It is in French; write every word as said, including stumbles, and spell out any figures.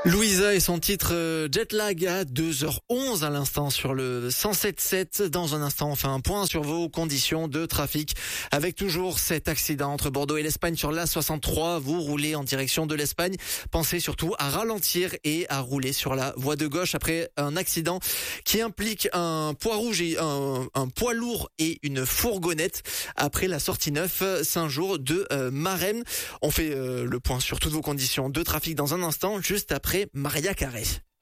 Louisa et son titre euh, Jetlag à deux heures onze à l'instant sur le cent sept sept. Dans un instant, on fait un point sur vos conditions de trafic avec toujours cet accident entre Bordeaux et l'Espagne sur l'A soixante-trois. Vous roulez en direction de l'Espagne. Pensez surtout à ralentir et à rouler sur la voie de gauche après un accident qui implique un poids rouge et un, un poids lourd et une fourgonnette après la sortie neuf Saint-Jour de euh, Maremmes. On fait euh, le point sur toutes vos conditions de trafic dans un instant, juste après Maria Carré.